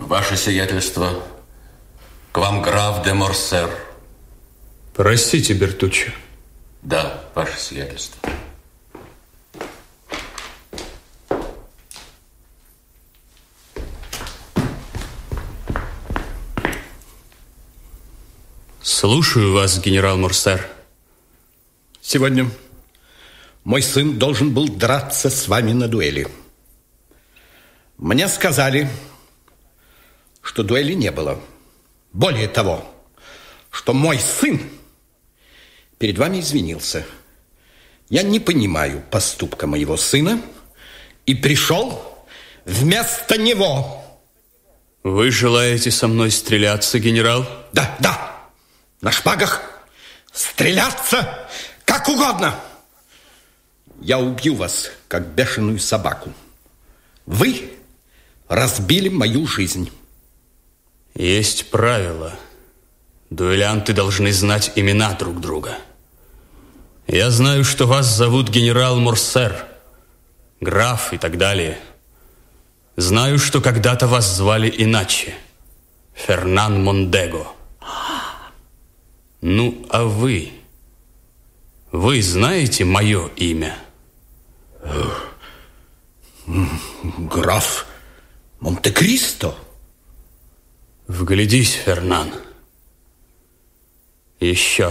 Ваше сиятельство, к вам граф де Морсер. Простите, Бертуччо. Да, ваше сиятельство. Слушаю вас, генерал Морсер. Сегодня мой сын должен был драться с вами на дуэли. Мне сказали, что дуэли не было. Более того, что мой сын перед вами извинился. Я не понимаю поступка моего сына и пришел вместо него. Вы желаете со мной стреляться, генерал? Да. На шпагах стреляться как угодно. Я убью вас, как бешеную собаку. Вы разбили мою жизнь. Есть правило. Дуэлянты должны знать имена друг друга. Я знаю, что вас зовут генерал Морсер, граф и так далее. Знаю, что когда-то вас звали иначе. Фернан Мондего. Ну, а вы? Вы знаете мое имя? Граф Монте-Кристо. Вглядись, Фернан. Еще.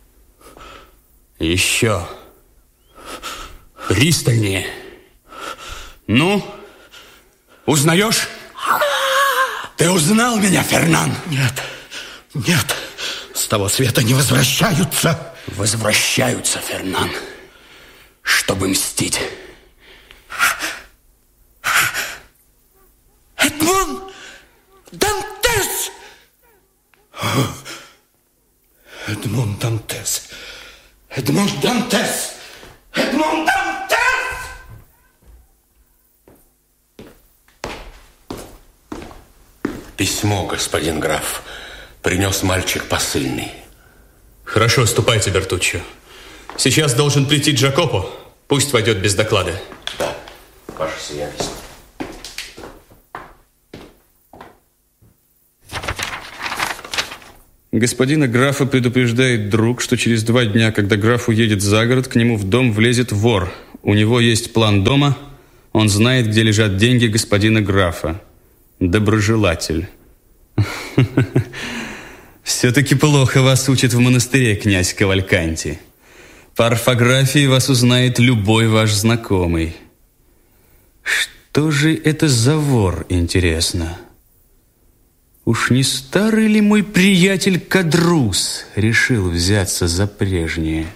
Пристальнее. Ну, узнаешь? Ты узнал меня, Фернан? Нет. С того света не возвращаются. Возвращаются, Фернан, чтобы мстить. Эдмон Дантес! Эдмон Дантес! Письмо, господин граф, принес мальчик посыльный. Хорошо, ступайте, Бертуччо. Сейчас должен прийти Джакопо. Пусть войдет без доклада. Да, ваше сиятельство. Господина графа предупреждает друг, что через 2 дня, когда граф уедет за город, к нему в дом влезет вор. У него есть план дома. Он знает, где лежат деньги господина графа. Доброжелатель. Все-таки плохо вас учат в монастыре, князь Кавальканти. По орфографии вас узнает любой ваш знакомый. Что же это за вор, интересно? Уж не старый ли мой приятель Кадрус решил взяться за прежнее?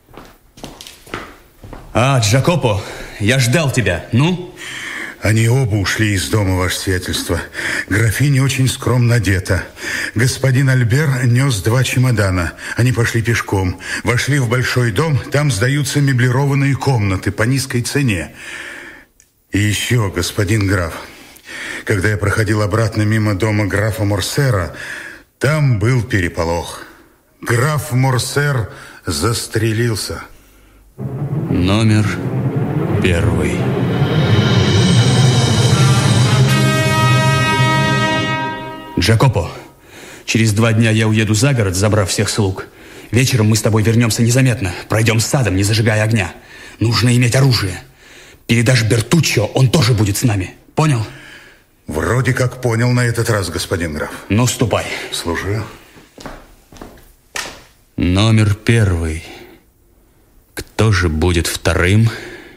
Джакопо, я ждал тебя. Ну? Они оба ушли из дома, ваше сиятельство. Графиня очень скромно одета. Господин Альбер нес 2 чемодана. Они пошли пешком. Вошли в большой дом. Там сдаются меблированные комнаты по низкой цене. И еще, господин граф, когда я проходил обратно мимо дома графа Морсера, там был переполох. Граф Морсер застрелился. Номер 1. Джакопо, через 2 дня я уеду за город, забрав всех слуг. Вечером мы с тобой вернемся незаметно. Пройдем садом, не зажигая огня. Нужно иметь оружие. Передашь Бертуччо, он тоже будет с нами. Понял? Вроде как понял на этот раз, господин граф. Ну, ступай. Слушаю. Номер 1. Кто же будет 2?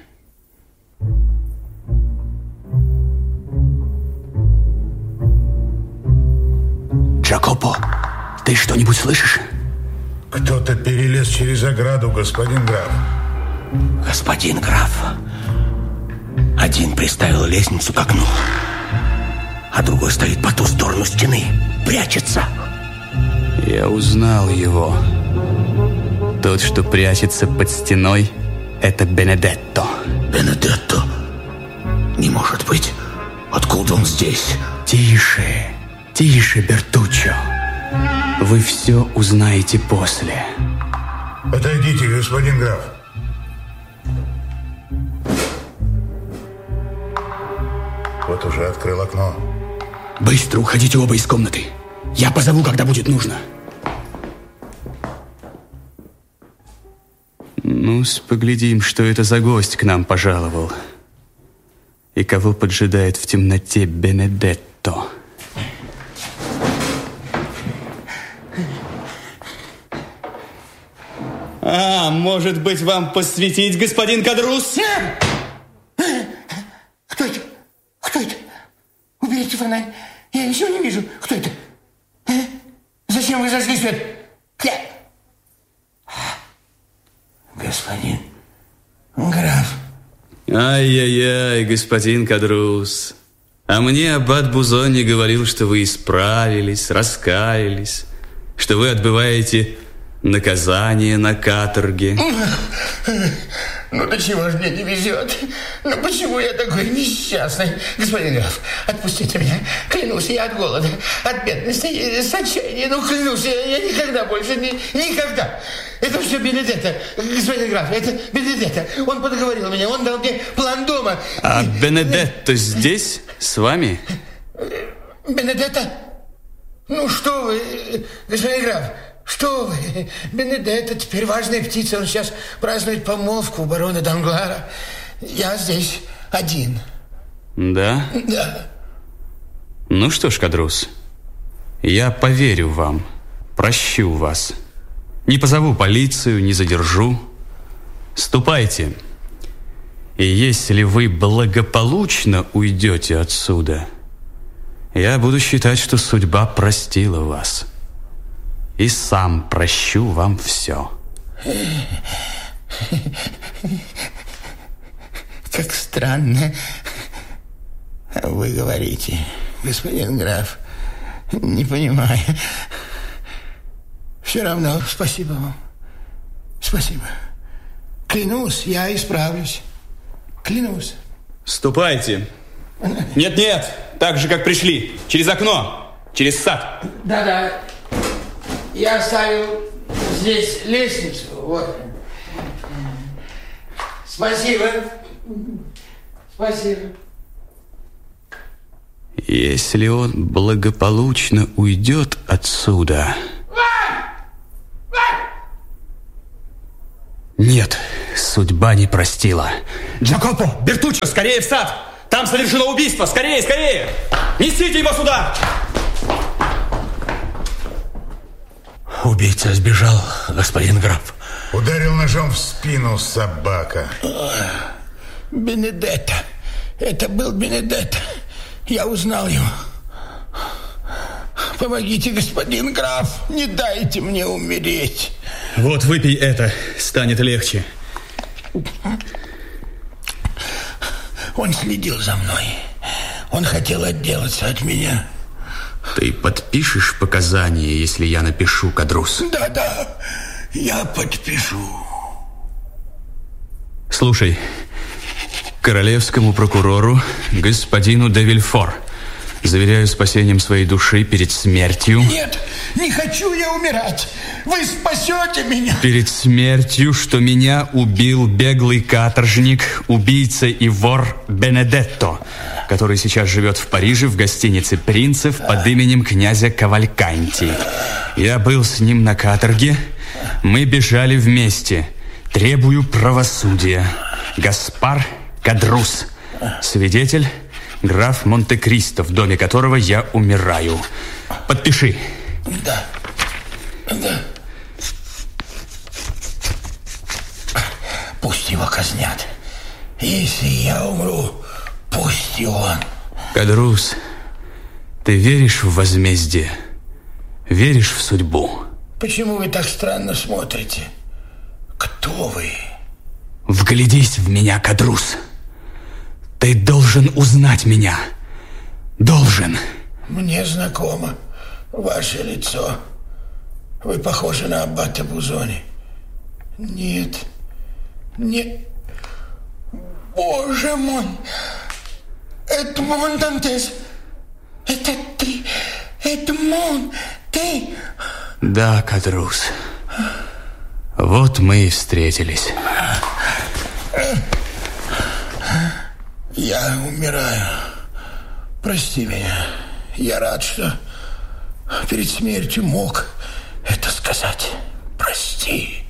Джакопо, ты что-нибудь слышишь? Кто-то перелез через ограду, господин граф. Господин граф, один приставил лестницу к окну, а другой стоит по ту сторону стены, прячется. Я узнал его. Тот, что прячется под стеной, это Бенедетто. Бенедетто? Не может быть. Откуда он здесь? Тише, Бертуччо. Вы все узнаете после. Отойдите, господин граф. Вот уже открыл окно. Быстро уходите оба из комнаты. Я позову, когда будет нужно. Ну-с, поглядим, что это за гость к нам пожаловал. И кого поджидает в темноте Бенедетто. А, может быть, вам посвятить, господин Кадрус? Кто это? Кто это? Уберите фонарь. Я ничего не вижу. Кто это? Зачем вы зажгли свет? Господин граф. Ай-яй-яй, господин Кадрус. А мне аббат Бузони говорил, что вы исправились, раскаялись, что вы отбываете наказание на каторге. Ну, до чего же мне не везет? Ну, почему я такой несчастный? Господин граф, отпустите меня. Клянусь, я от голода, от бедности, с отчаяния. Ну, клянусь, я никогда больше, никогда. Это все Бенедетто, господин граф, это Бенедетто. Он подговорил меня, он дал мне план дома. А Бенедетто здесь, с вами? Бенедетто? Ну, что вы, господин граф? Что вы, Бенедетто теперь важная птица. Он сейчас празднует помолвку у барона Данглара. Я здесь один. Да? Да. Ну что ж, Кадрус, я поверю вам, прощу вас. Не позову полицию, не задержу. Ступайте. И если вы благополучно уйдете отсюда, я буду считать, что судьба простила вас. И сам прощу вам все. Как странно вы говорите, господин граф. Не понимаю. Все равно спасибо вам. Спасибо. Клянусь, я исправлюсь. Клянусь. Ступайте. Нет-нет, так же, как пришли. Через окно, через сад. Да-да. Я оставил здесь лестницу. Вот. Спасибо. Спасибо. Если он благополучно уйдет отсюда... Нет, судьба не простила. Джакопо, Бертуччо, скорее в сад! Там совершено убийство! Скорее, скорее! Несите его сюда! Убийца сбежал, господин граф. Ударил ножом в спину собака. Бенедетто. Это был Бенедетто. Я узнал его. Помогите, господин граф. Не дайте мне умереть. Вот выпей это, станет легче. Он следил за мной. Он хотел отделаться от меня. Ты подпишешь показания, если я напишу, Кадрус? Да-да, я подпишу. Слушай, королевскому прокурору, господину де Вильфор, заверяю спасением своей души перед смертью. Нет, не хочу я умирать. Вы спасете меня. Перед смертью, что меня убил беглый каторжник, убийца и вор Бенедетто, который сейчас живет в Париже в гостинице «Принцев» под именем князя Кавальканти. Я был с ним на каторге. Мы бежали вместе. Требую правосудия. Гаспар Кадрус. Свидетель граф Монте-Кристо, в доме которого я умираю. Подпиши. Да. Да. Пусть его казнят. Если я умру, пусть и он. Кадрус, ты веришь в возмездие? Веришь в судьбу? Почему вы так странно смотрите? Кто вы? Вглядись в меня, Кадрус. Ты должен узнать меня. Должен. Мне знакомо ваше лицо. Вы похожи на аббата Бузони. Нет. Нет. Боже мой. Эдмон Дантес. Это ты. Эдмон. Ты. Да, Кадрус. Вот мы и встретились. Я умираю. Прости меня. Я рад, что перед смертью мог это сказать. Прости.